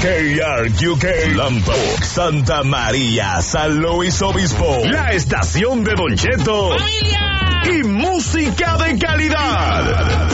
KRQK, Lampo, Santa María, San Luis Obispo, la estación de Don Cheto. ¡Familia!